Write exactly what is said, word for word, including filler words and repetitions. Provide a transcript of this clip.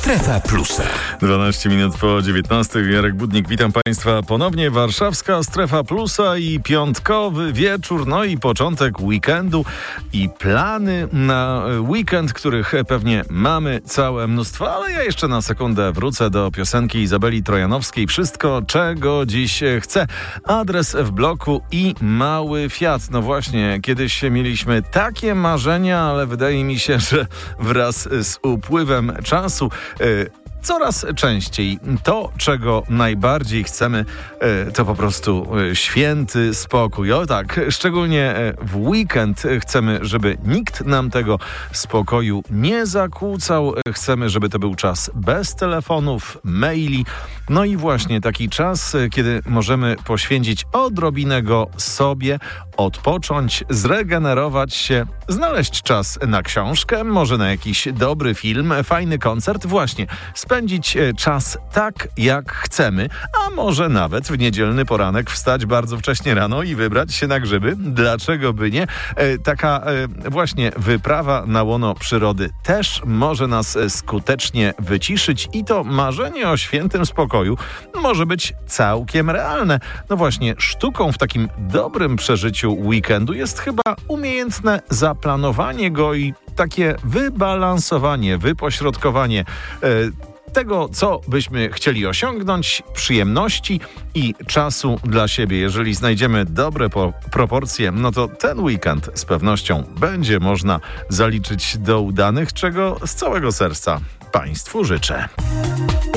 Strefa Plusa. dwanaście minut po dziewiętnastej. Jarek Budnik, witam Państwa ponownie. Warszawska Strefa Plusa i piątkowy wieczór, no i początek weekendu i plany na weekend, których pewnie mamy całe mnóstwo, ale ja jeszcze na sekundę wrócę do piosenki Izabeli Trojanowskiej. Wszystko, czego dziś chcę. Adres w bloku i mały Fiat. No właśnie, kiedyś mieliśmy takie marzenia, ale wydaje mi się, że wraz z upływem czasu yy, coraz częściej to, czego najbardziej chcemy, to po prostu święty spokój. O tak, szczególnie w weekend chcemy, żeby nikt nam tego spokoju nie zakłócał. Chcemy, żeby to był czas bez telefonów, maili. No i właśnie taki czas, kiedy możemy poświęcić odrobinę go sobie, odpocząć, zregenerować się, znaleźć czas na książkę, może na jakiś dobry film, fajny koncert. Właśnie, spędzić czas tak, jak chcemy, a może nawet w niedzielny poranek wstać bardzo wcześnie rano i wybrać się na grzyby. Dlaczego by nie? E, taka e, właśnie wyprawa na łono przyrody też może nas skutecznie wyciszyć i to marzenie o świętym spokoju może być całkiem realne. No właśnie, sztuką w takim dobrym przeżyciu weekendu jest chyba umiejętne zaplanowanie go i takie wybalansowanie, wypośrodkowanie e, tego, co byśmy chcieli osiągnąć, przyjemności i czasu dla siebie. Jeżeli znajdziemy dobre po- proporcje, no to ten weekend z pewnością będzie można zaliczyć do udanych, czego z całego serca Państwu życzę.